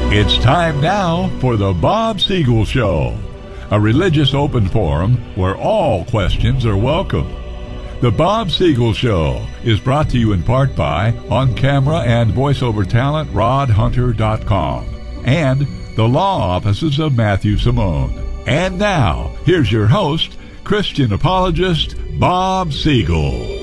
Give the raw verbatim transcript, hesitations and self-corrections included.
It's time now for the Bob Siegel Show, a religious open forum where all questions are welcome. The Bob Siegel Show is brought to you in part by on-camera and voiceover talent rod hunter dot com and the law offices of Matthew Simone. And now, here's your host, Christian apologist Bob Siegel.